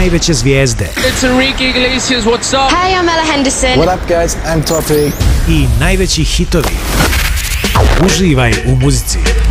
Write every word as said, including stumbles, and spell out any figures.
najveće zvijezde. It's Enrique Iglesias, what's up? Hey, I'm Ella Henderson. What up guys, I'm Toffee. I najveći hitovi. Uživaj u muzici.